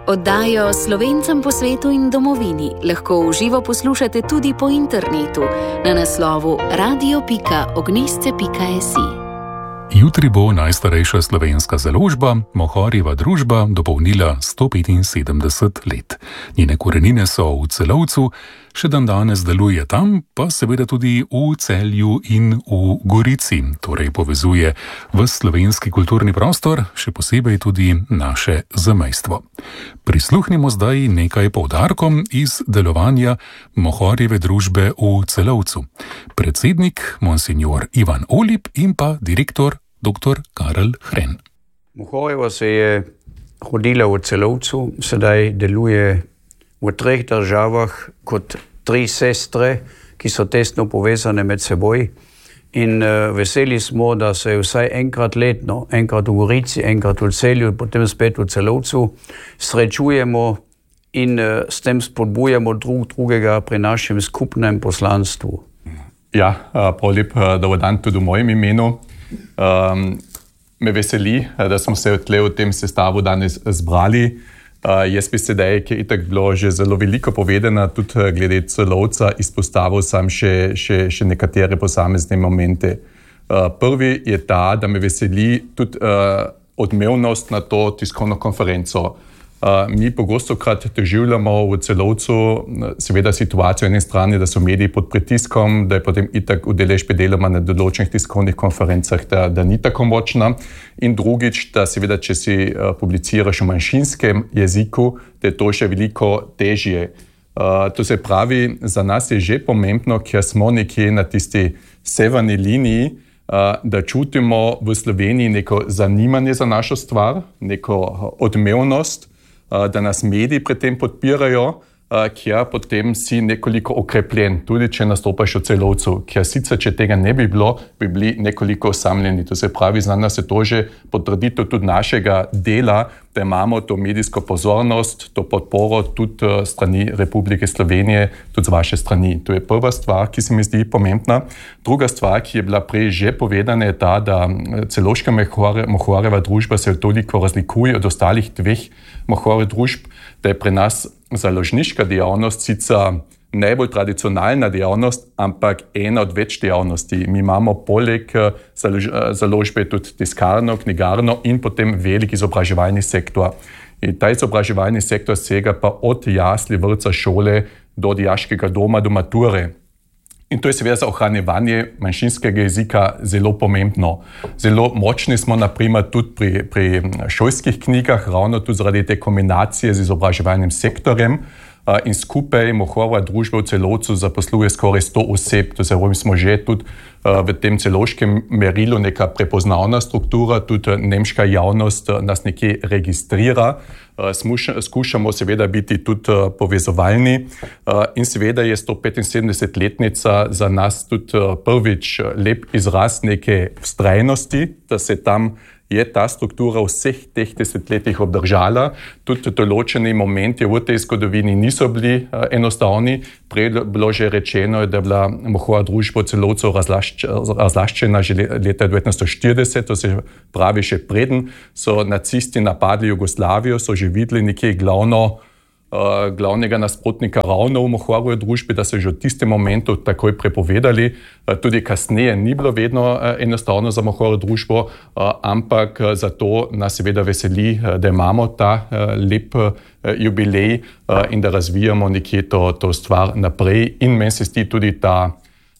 Oddajo Slovencem po svetu in domovini lahko v živo poslušate tudi po internetu na naslovu radio.ognisce.si. Jutri bo najstarejša slovenska založba, Mohorjeva družba, dopolnila 175 let. Njene korenine so v Celovcu, še dandanes deluje tam, pa seveda tudi v Celju in v Gorici, torej povezuje v slovenski kulturni prostor, še posebej tudi naše zamejstvo. Prisluhnimo zdaj nekaj poudarkom iz delovanja Mohorjeve družbe v Celovcu. Predsednik monsignor Ivan Olip in pa direktor dr. Karel Hren. Mohorjeva se je rodila v Celovcu, sedaj deluje v 3 državah kot 3 sestre, ki so tesno povezane med seboj. In veseli smo, da se vsaj enkrat letno, enkrat v Gorici, enkrat v Celju, potem spet v Celovcu, srečujemo in s tem spodbujamo drugega pri našem skupnem poslanstvu. Ja, prav lep dober dan tudi v mojem imenu. Me veseli, da smo se v tem sestavu danes zbrali. Jaz bi sedaj, ki je itak bilo že zelo veliko povedano, tudi glede Celovca, izpostavil sam še nekatere posamezne momente. Prvi je ta, da me veseli tudi odmevnost na to tiskovno konferenco. Mi pogostokrat doživljamo v Celovcu seveda situacijo na eni strani, da so mediji pod pritiskom, da je potem itak udeležba deloma na določenih tiskovnih konferencah, da ni tako močna. In drugič, da seveda, če si publiciraš v manjšinskem jeziku, da je to še veliko težje. To se pravi, za nas je že pomembno, ker smo nekje na tisti severni liniji, da čutimo v Sloveniji neko zanimanje za našo stvar, neko odmevnost, da nas mediji pri tem podpirajo, kjer potem si nekoliko okrepljen, tudi če nastopaš v Celovcu, kjer sicer, če tega ne bi bilo, bi bili nekoliko osamljeni. To se pravi, za nas je to že potrditev tudi našega dela, da imamo to medijsko pozornost, to podporo tudi strani Republike Slovenije, tudi z vaše strani. To je prva stvar, ki se mi zdi pomembna. Druga stvar, ki je bila prej že povedana, je ta, da celovška Mohorjeva družba se toliko razlikuje od ostalih 2 Mohorjevih družb, da je pri nas založniška dejavnost sicer najbolj tradicionalna dejavnost, ampak ena od več dejavnosti. Mi imamo poleg založbe tudi tiskarno, knjigarno in potem velik izobraževalni sektor. In ta izobraževalni sektor sega pa od jasli, vrtca, šole do dijaškega doma, do mature. In to je seveda za ohranjevanje manjšinskega jezika zelo pomembno. Zelo močni smo naprimer tudi pri šolskih knjigah, ravno tudi zaradi te kombinacije z izobraževalnim sektorjem. In skupaj Mohorjeva družba v Celovcu zaposluje skoraj 100 oseb. To se pravi, smo že tudi v tem celovškem merilu neka prepoznavna struktura, tudi nemška javnost nas nekje registrira. Skušamo seveda biti tudi povezovalni in seveda je 175-letnica za nas tudi prvič lep izraz neke vztrajnosti, da se tam je ta struktura vseh teh desetletjih obdržala. Tudi določeni momenti v tej zgodovini niso bili enostavni. Prej bilo že rečeno, da je bila Mohorjeva družba v Celovcu razlaščena že leta 1940, to se pravi še preden so nacisti napadli Jugoslavijo, so že videli nekje glavnega nasprotnika ravno v Mohorjevi družbi, da so že v tistem momentu takoj prepovedali. Tudi kasneje ni bilo vedno enostavno za Mohorjevo družbo, ampak zato nas seveda veseli, da imamo ta lep jubilej in da razvijamo nekje to stvar naprej. In meni se zdi tudi ta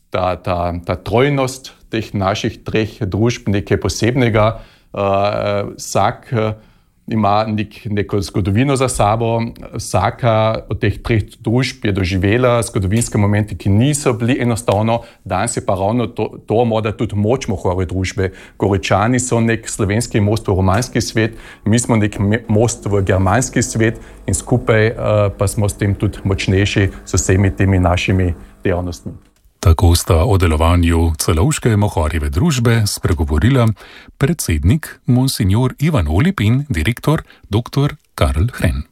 trojnost teh naših 3 družb nekaj posebnega. Vsak ima neko zgodovino za sabo. Vsaka od teh 3 družb je doživela zgodovinske momente, ki niso bili enostavno. Danes je pa ravno to morda tudi moč Mohorjeve družbe. Goričani so nek slovenski most v romanski svet, mi smo nek most v germanski svet in skupaj pa smo s tem tudi močnejši s vsemi temi našimi dejavnostmi. Tako sta o delovanju celovške Mohorjeve družbe spregovorila predsednik monsignor Ivan Olip in direktor dr. Karel Hren.